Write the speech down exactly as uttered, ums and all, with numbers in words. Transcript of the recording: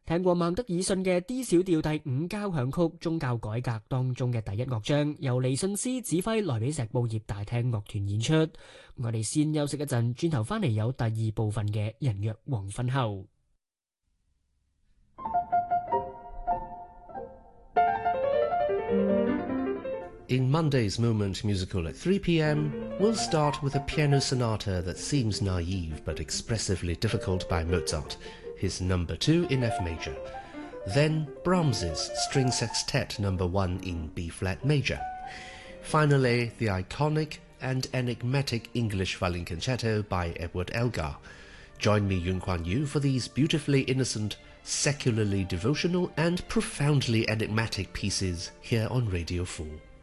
聽過孟德爾遜嘅 D 小調第五交響曲宗教改革當中嘅第一樂章，由尼遜斯指揮萊比錫布葉大廳樂團演出。我哋先休息一陣，轉頭翻嚟有第二部分嘅人約黃昏後。 In Monday's Moment musical at three p m, we'll start with a piano sonata that seems naive but expressively difficult by Mozart, his number two in F major. Then Brahms's String Sextet number one in B-flat major. Finally, the iconic and enigmatic English Violin Concerto by Edward Elgar. Join me, Yun Kuan Yu, for these beautifully innocent, secularly devotional and profoundly enigmatic pieces here on Radio four.